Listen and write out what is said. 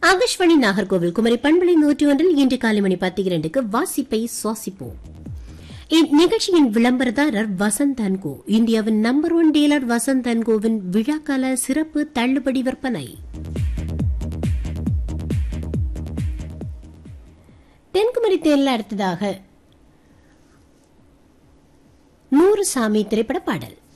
ஆகாஷ்வாணி நாகர்கோவில் குமரி பண்பலை 101 இன்று காலை மணி 10:02 வாசிப்பை சுவாசிப்போம். இந்நிகழ்ச்சியின் விளம்பரதாரர் வசந்த் அண்ட் கோ, இந்தியாவின் number 1 dealer Vasanth and CoWIN விழாக்கால சிறப்பு தள்ளுபடி விற்பனை. தென்குமரி தேனில் அடுத்ததாக 100 சாமி திரைப்பட பாடல்.